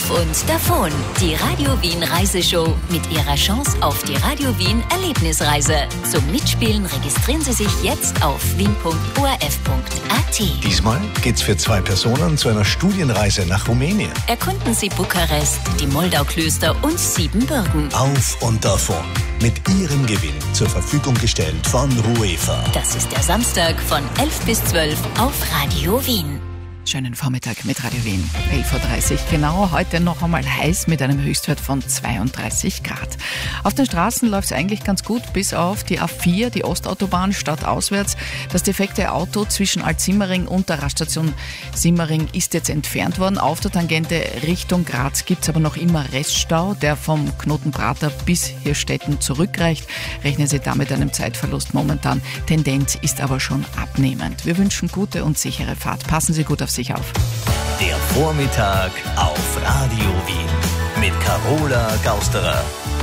Auf und davon. Die Radio Wien Reiseshow mit ihrer Chance auf die Radio Wien Erlebnisreise. Zum Mitspielen registrieren Sie sich jetzt auf wien.orf.at. Diesmal geht's für 2 Personen zu einer Studienreise nach Rumänien. Erkunden Sie Bukarest, die Moldauklöster und Siebenbürgen. Auf und davon. Mit Ihrem Gewinn zur Verfügung gestellt von Ruefa. Das ist der Samstag von 11 bis 12 auf Radio Wien. Schönen Vormittag mit Radio Wien. 11.30 Uhr genau, heute noch einmal heiß mit einem Höchstwert von 32 Grad. Auf den Straßen läuft es eigentlich ganz gut, bis auf die A4, die Ostautobahn stadtauswärts. Das defekte Auto zwischen Alt-Simmering und der Raststation Simmering ist jetzt entfernt worden. Auf der Tangente Richtung Graz gibt es aber noch immer Reststau, der vom Knoten Prater bis Hirstetten zurückreicht. Rechnen Sie damit einem Zeitverlust momentan. Tendenz ist aber schon abnehmend. Wir wünschen gute und sichere Fahrt. Passen Sie gut auf sich auf. Der Vormittag auf Radio Wien mit Carola Gausterer.